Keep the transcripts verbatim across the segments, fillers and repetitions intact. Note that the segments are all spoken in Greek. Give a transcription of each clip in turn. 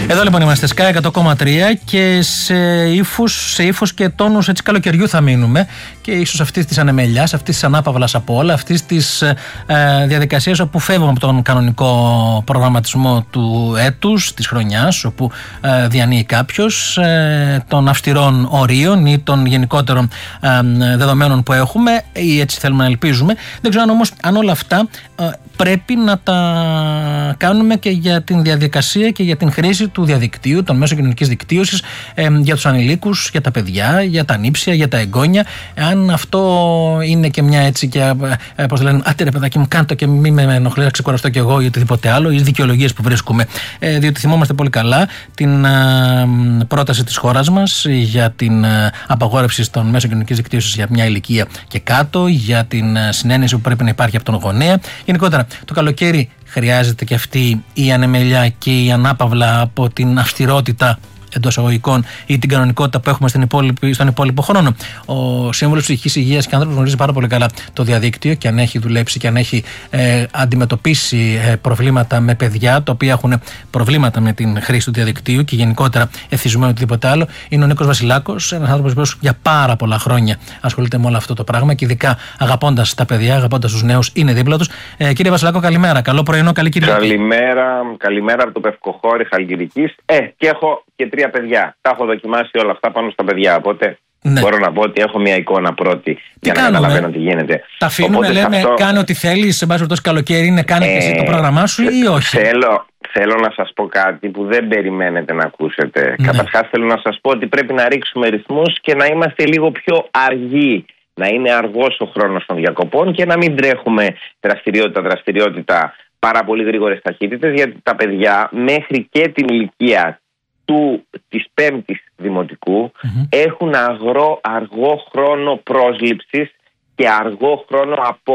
Εδώ λοιπόν είμαστε Sky εκατό κόμμα τρία και σε ύφους, σε ύφους και τόνους έτσι καλοκαιριού θα μείνουμε και ίσως αυτής της ανεμελιάς, αυτής της ανάπαυλας από όλα, αυτής της ε, διαδικασίας όπου φεύγουμε από τον κανονικό προγραμματισμό του έτους, της χρονιάς, όπου ε, διανύει κάποιος, ε, των αυστηρών ορίων ή των γενικότερων ε, δεδομένων που έχουμε ή έτσι θέλουμε να ελπίζουμε. Δεν ξέρω αν όμως αν όλα αυτά ε, πρέπει να τα κάνουμε και για την διαδικασία και για την χρήση του διαδικτύου, των μέσων κοινωνικής δικτύωσης, ε, για τους ανηλίκους, για τα παιδιά, για τα νήψια, για τα εγγόνια. Αν αυτό είναι και μια έτσι και ε, πώς λένε, άτε ρε παιδάκι μου, κάντο και μην με ενοχλεί να ξεκουραστώ κι εγώ ή οτιδήποτε άλλο, οι δικαιολογίες που βρίσκουμε. Ε, διότι θυμόμαστε πολύ καλά την ε, πρόταση της χώρας μας για την ε, απαγόρευση των μέσων κοινωνικής δικτύωσης για μια ηλικία και κάτω, για την ε, συνένεση που πρέπει να υπάρχει από τον γονέα. Γενικότερα, το καλοκαίρι χρειάζεται και αυτή η ανεμελιά και η ανάπαυλα από την αυστηρότητα εντός εισαγωγικών ή την κανονικότητα που έχουμε στην υπόλοιπη, στον υπόλοιπο χρόνο. Ο Σύμβουλος Ψυχικής Υγείας και Άνθρωπους γνωρίζει πάρα πολύ καλά το διαδίκτυο και αν έχει δουλέψει και αν έχει ε, αντιμετωπίσει ε, προβλήματα με παιδιά τα οποία έχουν προβλήματα με την χρήση του διαδικτύου και γενικότερα εθισμό ή οτιδήποτε άλλο, είναι ο Νίκος Βασιλάκος, ένας άνθρωπος που για πάρα πολλά χρόνια ασχολείται με όλο αυτό το πράγμα και ειδικά αγαπώντας τα παιδιά, αγαπώντας τους νέους, είναι δίπλα τους. Ε, κύριε Βασιλάκο, καλημέρα. Καλό πρωινό, καλή Κυριακή. Καλημέρα, καλημέρα από το Πευκοχώρι Χαλκιδικής. Ε, και έχω και τρία παιδιά. Τα έχω δοκιμάσει όλα αυτά πάνω στα παιδιά. Οπότε ναι, μπορώ να πω ότι έχω μια εικόνα πρώτη τι για να κάνουμε, καταλαβαίνω τι γίνεται. Τα αφήνουμε, οπότε, λέμε, αυτό... κάνε ό,τι θέλεις, σε βάση περιπτώσει καλοκαίρι είναι, κάνε ε, και εσύ το πρόγραμμά σου ή όχι? Θέλω, θέλω να σας πω κάτι που δεν περιμένετε να ακούσετε. Ναι. Καταρχάς θέλω να σας πω ότι πρέπει να ρίξουμε ρυθμούς και να είμαστε λίγο πιο αργοί. Να είναι αργός ο χρόνος των διακοπών και να μην τρέχουμε δραστηριότητα, δραστηριότητα πάρα πολύ γρήγορες ταχύτητες, γιατί τα παιδιά μέχρι και την ηλικία του, της πέμπτης δημοτικού mm-hmm. έχουν αγρό, αργό χρόνο πρόσληψης και αργό χρόνο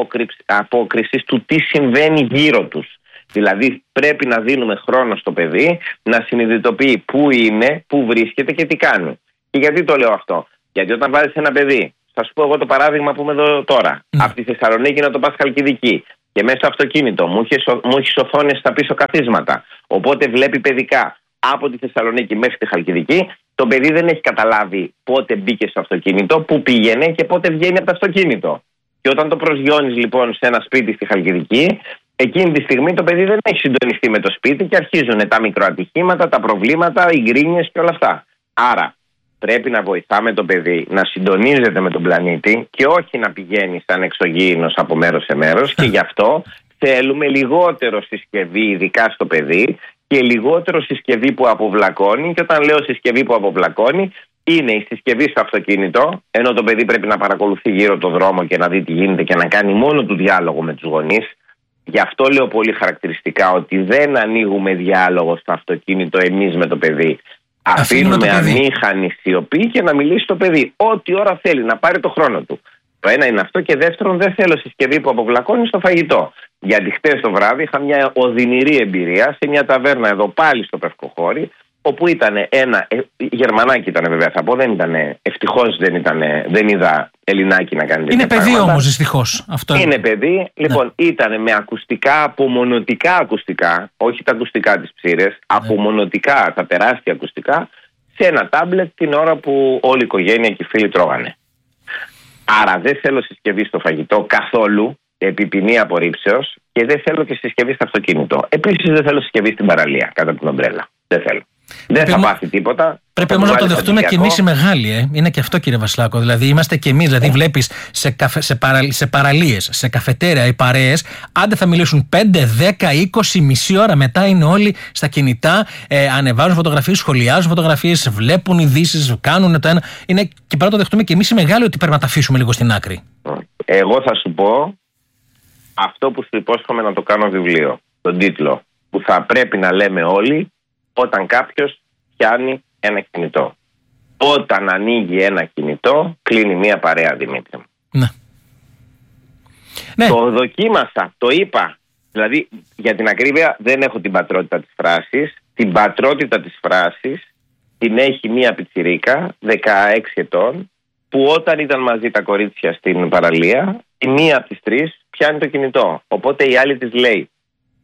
απόκρισης του τι συμβαίνει γύρω τους. Δηλαδή πρέπει να δίνουμε χρόνο στο παιδί να συνειδητοποιεί πού είναι, πού βρίσκεται και τι κάνει. Και γιατί το λέω αυτό? Γιατί όταν βάζεις ένα παιδί, θα σου πω εγώ το παράδειγμα που είμαι εδώ τώρα, mm. από τη Θεσσαλονίκη να το πας Χαλκιδική και μέσα στο αυτοκίνητο μου έχεις οθόνες στα πίσω καθίσματα, οπότε βλέπει παιδικά από τη Θεσσαλονίκη μέχρι τη Χαλκιδική, το παιδί δεν έχει καταλάβει πότε μπήκε στο αυτοκίνητο, πού πήγαινε και πότε βγαίνει από το αυτοκίνητο. Και όταν το προσγειώνεις λοιπόν σε ένα σπίτι στη Χαλκιδική, εκείνη τη στιγμή το παιδί δεν έχει συντονιστεί με το σπίτι και αρχίζουν τα μικροατυχήματα, τα προβλήματα, οι γκρίνιες και όλα αυτά. Άρα πρέπει να βοηθάμε το παιδί να συντονίζεται με τον πλανήτη και όχι να πηγαίνει σαν εξωγήινος από μέρος σε μέρος, και γι' αυτό θέλουμε λιγότερο συσκευή, ειδικά στο παιδί, και λιγότερο συσκευή που αποβλακώνει. Και όταν λέω συσκευή που αποβλακώνει, είναι η συσκευή στο αυτοκίνητο, ενώ το παιδί πρέπει να παρακολουθεί γύρω το δρόμο και να δει τι γίνεται και να κάνει μόνο του διάλογο με τους γονείς. Γι' αυτό λέω πολύ χαρακτηριστικά ότι δεν ανοίγουμε διάλογο στο αυτοκίνητο εμείς με το παιδί. Αφήνουμε αμήχανη σιωπή και να μιλήσει το παιδί ό,τι ώρα θέλει, να πάρει το χρόνο του. Το ένα είναι αυτό, και δεύτερον, δεν θέλω συσκευή που αποβλακώνει στο φαγητό. Γιατί χτες το βράδυ είχα μια οδυνηρή εμπειρία σε μια ταβέρνα εδώ πάλι στο Πευκοχώρι, όπου ήταν ένα. Ε, Γερμανάκι ήταν βέβαια, θα πω, δεν ήταν. Ευτυχώς δεν, δεν είδα Ελληνάκι να κάνει τέτοια Είναι παιδί όμως, δυστυχώς. Αυτό είναι παιδί. Λοιπόν, ναι, ήταν με ακουστικά, απομονωτικά ακουστικά, όχι τα ακουστικά της ψήρες, ναι, απομονωτικά, τα τεράστια ακουστικά, σε ένα τάμπλετ την ώρα που όλη η οικογένεια και οι φίλοι τρώγανε. Άρα δεν θέλω συσκευή στο φαγητό καθόλου, επί ποινή απορρίψεως, και δεν θέλω και συσκευή στο αυτοκίνητο. Επίσης δεν θέλω συσκευή στην παραλία, κατά την ομπρέλα. Δεν θέλω. Δεν θα πάθει τίποτα. Πρέπει όμως να το δεχτούμε και εμείς οι μεγάλοι, ε. Είναι και αυτό, κύριε Βασιλάκο. Δηλαδή είμαστε και εμείς. Δηλαδή βλέπεις σε, καφε, σε, παρα, σε παραλίες, σε καφετέρια οι παρέες, άντε θα μιλήσουν πέντε, δέκα, είκοσι, μισή ώρα μετά είναι όλοι στα κινητά, ε, ανεβάζουν φωτογραφίες, σχολιάζουν φωτογραφίες, βλέπουν ειδήσεις, κάνουν το ένα. Είναι, και πρέπει να το δεχτούμε και εμείς οι μεγάλοι ότι πρέπει να τα αφήσουμε λίγο στην άκρη. Εγώ θα σου πω αυτό που σου υπόσχομαι να το κάνω βιβλίο. Τον τίτλο που θα πρέπει να λέμε όλοι όταν κάποιος πιάνει ένα κινητό. Όταν ανοίγει ένα κινητό, κλείνει μία παρέα, Δημήτρη. Ναι. Το δοκίμασα, το είπα. Δηλαδή, για την ακρίβεια, δεν έχω την πατρότητα της φράσης. Την πατρότητα της φράσης την έχει μία πιτσιρίκα, δεκαέξι ετών, που όταν ήταν μαζί τα κορίτσια στην παραλία, η μία από τις τρεις πιάνει το κινητό. Οπότε η άλλη της λέει: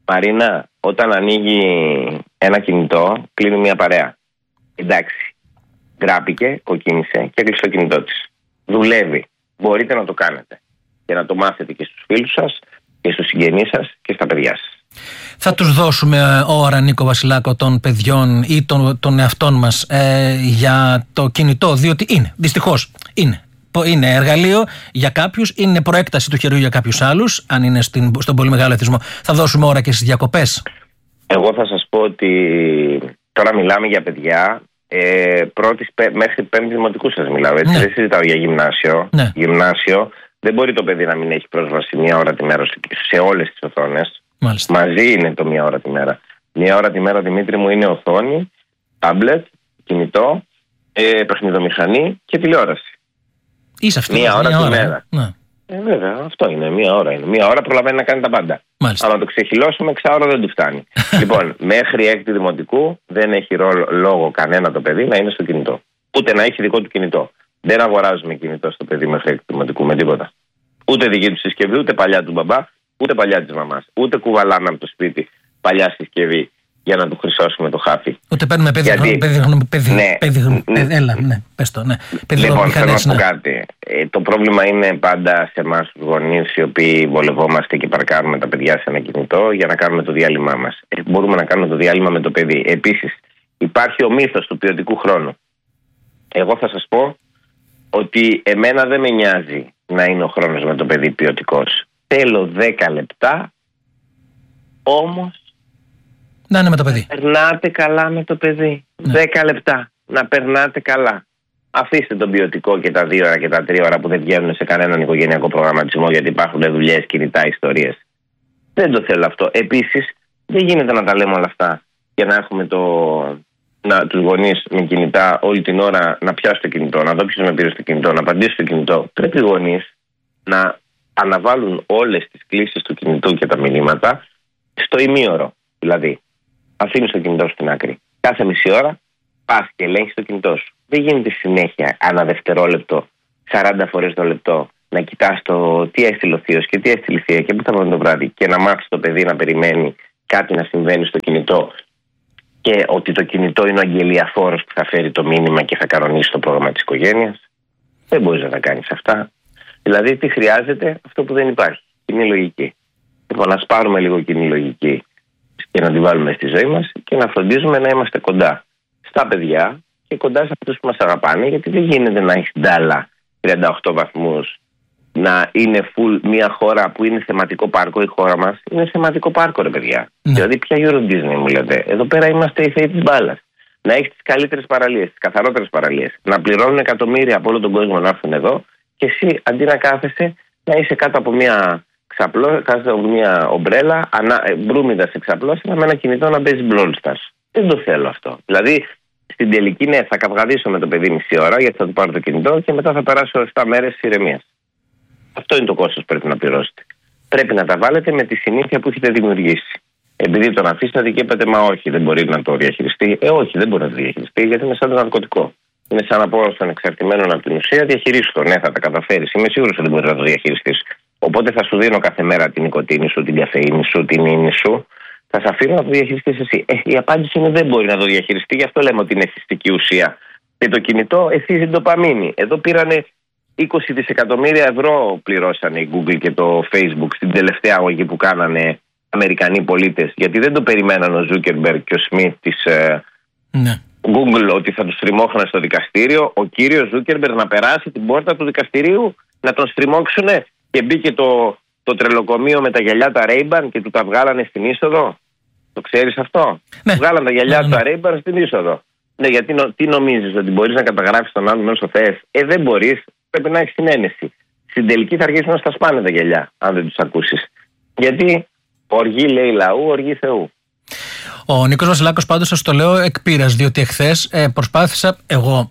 Μαρίνα, όταν ανοίγει ένα κινητό, κλείνει μια παρέα. Εντάξει, γράπηκε, κοκκίνησε και έκλεισε το κινητό της. Δουλεύει. Μπορείτε να το κάνετε και να το μάθετε και στους φίλους σας και στους συγγενείς σας και στα παιδιά σας. Θα τους δώσουμε ώρα, Νίκο Βασιλάκο, των παιδιών ή των, των εαυτών μας ε, για το κινητό, διότι είναι, δυστυχώς είναι. Είναι εργαλείο για κάποιους, είναι προέκταση του χεριού για κάποιους άλλους. Αν είναι στην, στον πολύ μεγάλο εθισμό, θα δώσουμε ώρα και στις διακοπές. Εγώ θα σας πω ότι τώρα μιλάμε για παιδιά ε, πρώτης μέχρι πέμπτη δημοτικού σας μιλάω. Έτσι. Ναι. Δεν συζητάω για γυμνάσιο. Ναι. Γυμνάσιο δεν μπορεί το παιδί να μην έχει πρόσβαση μία ώρα τη μέρα σε όλες τις οθόνες. Μάλιστα. Μαζί είναι το μία ώρα τη μέρα. Μία ώρα τη μέρα, Δημήτρη μου, είναι οθόνη, τάμπλετ, κινητό, ε, παιχνιδομηχανή και τηλεόραση. Είσαι αυτή, μία ώρα μία τη ώρα, μέρα. Ναι. Ε, βέβαια, αυτό είναι. Μία ώρα είναι. Μία ώρα προλαβαίνει να κάνει τα πάντα. Μάλιστα. Αν το ξεχυλώσουμε, εξάωρο δεν του φτάνει. Λοιπόν, μέχρι έκτη δημοτικού δεν έχει ρόλο, λόγο κανένα το παιδί να είναι στο κινητό. Ούτε να έχει δικό του κινητό. Δεν αγοράζουμε κινητό στο παιδί μέχρι έκτη δημοτικού με τίποτα. Ούτε δική του συσκευή, ούτε παλιά του μπαμπά, ούτε παλιά τη μαμά. Ούτε κουβαλάμε από το σπίτι παλιά συσκευή για να του χρυσώσουμε το χάφι. Ούτε παίρνουμε παιδί. Γιατί... παιδί, παιδί, ναι, παιδί, ναι. Έλα, ναι, πες το, ναι. Λοιπόν, θέλω να σου πω κάτι. Ε, το πρόβλημα είναι πάντα σε εμάς τους γονείς, οι οποίοι βολευόμαστε και παρκάρουμε τα παιδιά σε ένα κινητό για να κάνουμε το διάλειμμά μας. Ε, μπορούμε να κάνουμε το διάλειμμα με το παιδί. Επίσης, υπάρχει ο μύθος του ποιοτικού χρόνου. Εγώ θα σας πω ότι εμένα δεν με νοιάζει να είναι ο χρόνος με το παιδί ποιοτικός. Θέλω δέκα λεπτά, όμως να είναι με το παιδί. Να περνάτε καλά με το παιδί. Ναι. δέκα λεπτά. Να περνάτε καλά. Αφήστε τον ποιοτικό και τα δύο ώρα και τα τρία ώρα που δεν βγαίνουν σε κανέναν οικογενειακό προγραμματισμό γιατί υπάρχουν δουλειές, κινητά, ιστορίες. Δεν το θέλω αυτό. Επίσης, δεν γίνεται να τα λέμε όλα αυτά για να έχουμε το... να, τους γονείς με κινητά όλη την ώρα να πιάσουν το κινητό, να δω ποιος με πήρε στο κινητό, να απαντήσει στο κινητό. Πρέπει οι γονείς να αναβάλουν όλες τις κλήσεις του κινητού και τα μηνύματα στο ημίωρο. Δηλαδή, αφήνεις το κινητό στην άκρη. Κάθε μισή ώρα πας και ελέγχεις το κινητό σου. Δεν γίνεται συνέχεια ανά δευτερόλεπτο, σαράντα φορές το λεπτό, να κοιτάς το τι έστειλε ο θείος και τι έστειλε η θεία και πού θα πάμε το βράδυ και να μάθεις το παιδί να περιμένει κάτι να συμβαίνει στο κινητό και ότι το κινητό είναι ο αγγελιαφόρος που θα φέρει το μήνυμα και θα κανονίσει το πρόγραμμα της οικογένειας. Δεν μπορείς να τα κάνεις αυτά. Δηλαδή, τι χρειάζεται, αυτό που δεν υπάρχει. Κοινή λογική. Λοιπόν, ας πάρουμε λίγο κοινή λογική και να την βάλουμε στη ζωή μας και να φροντίζουμε να είμαστε κοντά στα παιδιά και κοντά σε αυτούς που μας αγαπάνε, γιατί δεν γίνεται να έχει ντάλα τριάντα οκτώ βαθμούς, να είναι full μια χώρα που είναι θεματικό πάρκο. Η χώρα μας είναι θεματικό πάρκο, ρε παιδιά. Ναι. Δηλαδή, ποια Euro Disney μου λέτε. Εδώ πέρα είμαστε οι θεοί της μπάλας. Να έχει τις καλύτερες παραλίες, τις καθαρότερες παραλίες. Να πληρώνουν εκατομμύρια από όλο τον κόσμο να έρθουν εδώ και εσύ αντί να κάθεσαι να είσαι κάτω από μια. Ξαπλώ, κάτω από μια ομπρέλα, μπρούμιδα σε ξαπλώσιμα με ένα κινητό να παίζει Brawl Stars. Δεν το θέλω αυτό. Δηλαδή, στην τελική, ναι, θα καυγαδίσω με το παιδί μισή ώρα γιατί θα του πάρω το κινητό και μετά θα περάσω επτά μέρες ηρεμίας. Αυτό είναι το κόστος που πρέπει να πληρώσετε. Πρέπει να τα βάλετε με τη συνήθεια που έχετε δημιουργήσει. Επειδή τον αφήσατε και είπατε, μα όχι, δεν μπορεί να το διαχειριστεί. Ε, όχι, δεν μπορεί να το διαχειριστεί γιατί είναι σαν το ναρκωτικό. Είναι σαν να πω στον εξαρτημένο από την ουσία, διαχειρίσου το. Ναι, θα τα καταφέρει. Είμαι σίγουρος ότι δεν μπορεί να το διαχειριστεί. Οπότε θα σου δίνω κάθε μέρα την νοικοτήνη σου, την καφεΐνη σου, την ίνη σου. Θα σε αφήνω να το διαχειριστείς εσύ. Ε, η απάντηση είναι δεν μπορεί να το διαχειριστεί, γι' αυτό λέμε ότι είναι εθιστική ουσία. Και το κινητό εθίζει ντοπαμίνη. Εδώ πήρανε είκοσι δισεκατομμύρια ευρώ πληρώσανε η Google και το Facebook στην τελευταία αγωγή που κάνανε Αμερικανοί πολίτες. Γιατί δεν το περιμέναν ο Zuckerberg και ο Smith της ε, ναι. Google ότι θα τους στριμώχναν στο δικαστήριο. Ο κύριος Zuckerberg να περάσει την πόρτα του δικαστηρίου, να τον στριμώξουνε. Και μπήκε το, το τρελοκομείο με τα γυαλιά τα Ray-Ban και του τα βγάλανε στην είσοδο. Το ξέρεις αυτό? Ναι. Βγάλανε τα γυαλιά ναι, ναι. τα Ray-Ban στην είσοδο. Ναι, γιατί νο, τι νομίζεις, ότι μπορείς να καταγράψεις τον άλλον όσο θες? Ε, δεν μπορείς. Πρέπει να έχεις συνένεση. Στην τελική θα αρχίσουν να στα σπάνε τα γυαλιά, αν δεν τους ακούσεις. Γιατί οργή λέει λαού, οργή Θεού. Ο Νίκος Βασιλάκος πάντως σας το λέω εκ πείρας, διότι εχθές ε, προσπάθησα εγώ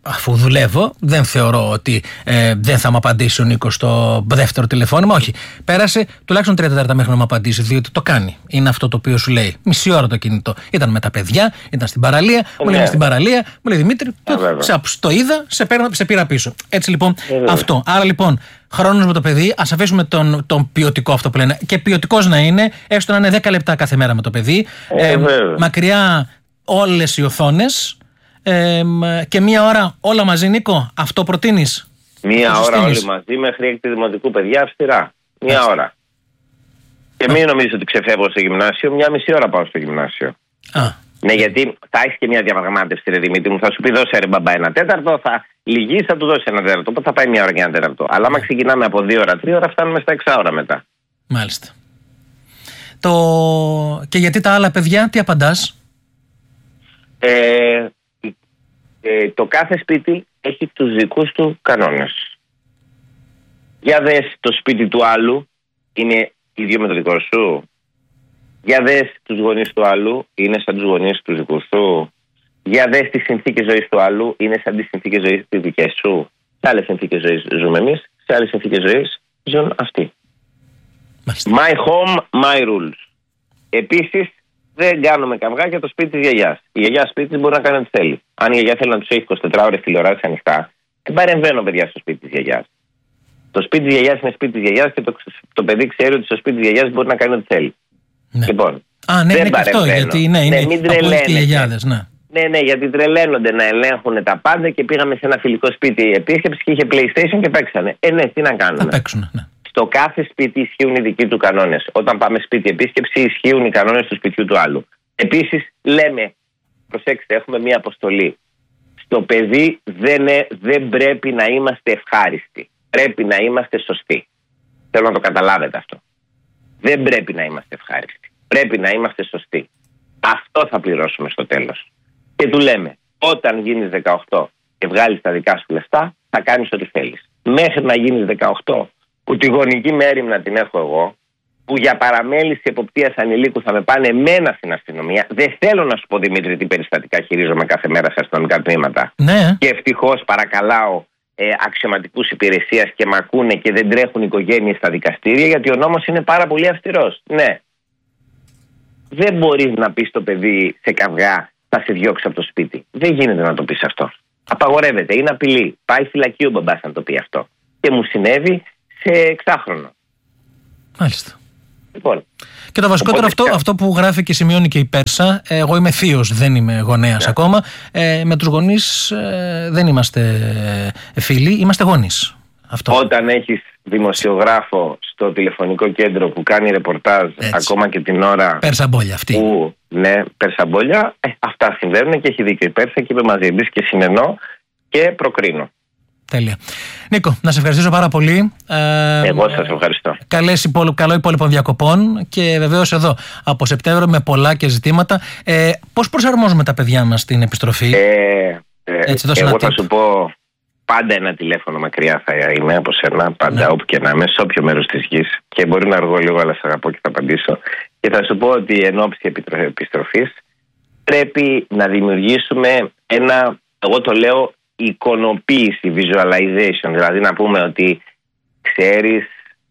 αφού δουλεύω, δεν θεωρώ ότι ε, δεν θα μου απαντήσει ο Νίκος στο δεύτερο τηλεφώνημα. Όχι. Πέρασε τουλάχιστον τρία τέταρτα μέχρι να μου απαντήσει, διότι το κάνει. Είναι αυτό το οποίο σου λέει. Μισή ώρα το κινητό. Ήταν με τα παιδιά, ήταν στην παραλία. Μου λέει στην παραλία, μου λέει Δημήτρη, το, το είδα, σε, πέρα, σε πήρα πίσω. Έτσι λοιπόν αυτό. Άρα λοιπόν, χρόνος με το παιδί, ας αφήσουμε τον, τον ποιοτικό αυτό που λένε. Και ποιοτικός να είναι, έστω να είναι δέκα λεπτά κάθε μέρα με το παιδί. Ε, ε, μακριά όλες οι οθόνες. Ε, και μία ώρα όλα μαζί, Νίκο, αυτό προτείνεις? Μία ώρα όλοι μαζί μέχρι έκτη δημοτικού, παιδιά, αυστηρά. Μία Άς. ώρα. Και μην νομίζεις ότι ξεφεύγω στο γυμνάσιο, μια μισή ώρα πάω στο γυμνάσιο. Α. Ναι, γιατί θα έχει και μια διαπραγμάτευση, ρε Δημήτρη μου. Θα σου πει δώσε ρε μπαμπά ένα τέταρτο, θα λυγείς, θα του δώσει ένα τέταρτο. Οπότε θα πάει μια ώρα και ένα τέταρτο. Αλλά άμα ξεκινάμε από δύο ώρα, τρία ώρα, φτάνουμε στα έξι ώρα μετά. Μάλιστα. Το... Και γιατί τα άλλα παιδιά, τι απαντάς? Ε, ε, το κάθε σπίτι έχει τους δικούς του κανόνες. Για δες το σπίτι του άλλου, είναι ίδιο με το δικό σου. Για δες τους γονείς του άλλου, είναι σαν τους γονείς του δικούς σου. Για δες τις συνθήκες ζωής του άλλου, είναι σαν τις συνθήκες ζωής τις δικές σου. Σε άλλες συνθήκες ζωής ζούμε εμείς, σε άλλες συνθήκες ζωής ζουν αυτοί. Μάλιστα. My home, my rules. Επίσης, δεν κάνουμε καυγά για το σπίτι της γιαγιάς. Η γιαγιά σπίτι της μπορεί να κάνει ό,τι θέλει. Αν η γιαγιά θέλει να τους έχει είκοσι τέσσερις ώρες τηλεοράσεις ανοιχτά, δεν παρεμβαίνω παιδιά στο σπίτι της γιαγιάς. Το σπίτι της γιαγιάς είναι σπίτι της γιαγιάς και το, το παιδί ξέρει ότι στο σπίτι της γιαγιάς μπορεί να κάνει ό,τι θέλει. Ναι. Λοιπόν, Α, ναι, δεν είναι και αυτό, γιατί ναι, είναι ναι, μην οι γιαγιάδες, ναι. Ναι, ναι, γιατί τρελαίνονται να ελέγχουν τα πάντα και πήγαμε σε ένα φιλικό σπίτι επίσκεψη και είχε PlayStation και παίξανε. Ε, ναι, τι να κάνουμε. Θα παίξουν, ναι. Στο κάθε σπίτι ισχύουν οι δικοί του κανόνες. Όταν πάμε σπίτι επίσκεψη, ισχύουν οι κανόνες του σπιτιού του άλλου. Επίσης, λέμε, προσέξτε, έχουμε μία αποστολή. Στο παιδί δεν, δεν πρέπει να είμαστε ευχάριστοι. Πρέπει να είμαστε σωστοί. Θέλω να το καταλάβετε αυτό. Δεν πρέπει να είμαστε ευχάριστοι. Πρέπει να είμαστε σωστοί. Αυτό θα πληρώσουμε στο τέλος. Και του λέμε, όταν γίνεις δεκαοκτώ και βγάλεις τα δικά σου λεφτά, θα κάνεις ό,τι θέλεις. Μέχρι να γίνεις δεκαοκτώ, που τη γονική μέριμνα την έχω εγώ, που για παραμέληση εποπτείας ανηλίκου θα με πάνε εμένα στην αστυνομία. Δεν θέλω να σου πω, Δημήτρη, τι περιστατικά χειρίζομαι κάθε μέρα σε αστυνομικά τμήματα. Ναι. Και ευτυχώς παρακαλάω ε, αξιωματικούς υπηρεσίας και μ' ακούνε και δεν τρέχουν οικογένειες στα δικαστήρια, γιατί ο νόμος είναι πάρα πολύ αυστηρός. Ναι. Δεν μπορείς να πεις στο παιδί σε καυγά, θα σε διώξει από το σπίτι. Δεν γίνεται να το πεις αυτό. Απαγορεύεται, είναι απειλή. Πάει φυλακή ο μπαμπάς να το πει αυτό. Και μου συνέβη σε εξάχρονο. Μάλιστα. Λοιπόν, και το βασικότερο αυτό, αυτό που γράφει και σημειώνει και η Πέρσα, εγώ είμαι θείος, δεν είμαι γονέας yeah. ακόμα. Ε, με τους γονείς ε, δεν είμαστε φίλοι, είμαστε γονείς. Αυτό. Όταν έχεις δημοσιογράφο στο τηλεφωνικό κέντρο που κάνει ρεπορτάζ έτσι, ακόμα και την ώρα. Περσαμπόλια αυτή. Που, ναι, Περσαμπόλια, ε, αυτά συμβαίνουν και έχει δίκιο η Πέρσα και είπε μαζί εμείς και συνενώ και προκρίνω. Τέλεια. Νίκο, να σε ευχαριστήσω πάρα πολύ. Ε, Εγώ σας ευχαριστώ. Καλές υπόλοι, καλό υπόλοιπο διακοπών και βεβαίως εδώ από Σεπτέμβριο με πολλά και ζητήματα. Ε, πώς προσαρμόζουμε τα παιδιά μας στην επιστροφή? Ε, ε, Έτσι, εγώ θα σου πω, πάντα ένα τηλέφωνο μακριά θα είμαι από σένα, πάντα ναι. όπου και να είμαι, σε όποιο μέρος της γης. Και μπορεί να αργώ λίγο, αλλά σε αγαπώ και θα απαντήσω. Και θα σου πω ότι εν ώψη επιστροφής πρέπει να δημιουργήσουμε ένα, εγώ το λέω, εικονοποίηση, visualization. Δηλαδή να πούμε ότι ξέρεις,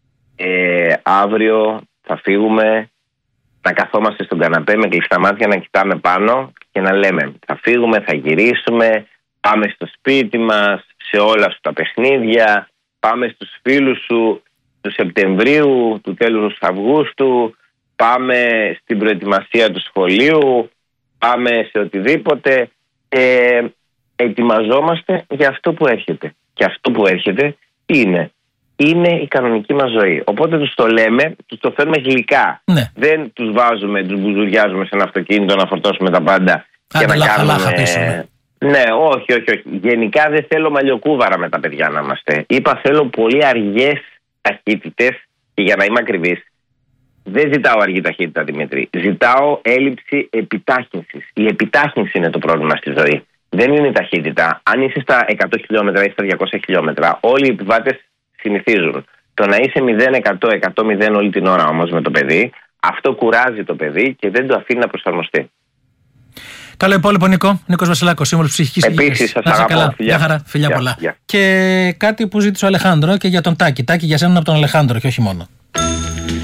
ε, αύριο θα φύγουμε, να καθόμαστε στον καναπέ με κλειστά μάτια, να κοιτάμε πάνω και να λέμε θα φύγουμε, θα γυρίσουμε, πάμε στο σπίτι μας, σε όλα σου τα παιχνίδια, πάμε στους φίλους σου του Σεπτεμβρίου, του τέλους Αυγούστου, πάμε στην προετοιμασία του σχολείου, πάμε σε οτιδήποτε. Ε, ετοιμαζόμαστε για αυτό που έρχεται. Και αυτό που έρχεται είναι, είναι η κανονική μας ζωή. Οπότε τους το λέμε, τους το φέρνουμε γλυκά. Ναι. Δεν τους βάζουμε, τους μπουζουριάζουμε σε ένα αυτοκίνητο να φορτώσουμε τα πάντα και να κάνουμε... Ναι, όχι, όχι, όχι. Γενικά δεν θέλω μαλλιοκούβαρα με τα παιδιά να είμαστε. Είπα θέλω πολύ αργές ταχύτητες και για να είμαι ακριβής, δεν ζητάω αργή ταχύτητα, Δημήτρη. Ζητάω έλλειψη επιτάχυνσης. Η επιτάχυνση είναι το πρόβλημα στη ζωή. Δεν είναι η ταχύτητα. Αν είσαι στα εκατό χιλιόμετρα ή στα διακόσια χιλιόμετρα, όλοι οι επιβάτες συνηθίζουν. Το να είσαι μηδέν εκατό εκατό μηδέν όλη την ώρα όμως με το παιδί, αυτό κουράζει το παιδί και δεν το αφήνει να προσαρμοστεί. Καλό υπόλοιπο, Νίκο. Νίκος Βασιλάκος, σύμβολος ψυχικής υγείας. Επίσης, σας αγαπώ. Καλά. Φιλιά. Μια χαρά. Φιλιά Γεια, πολλά. γεια. Και κάτι που ζήτησε ο Αλεχάνδρο και για τον Τάκη. Τάκη για σένα από τον Αλεχάνδρο και όχι μόνο.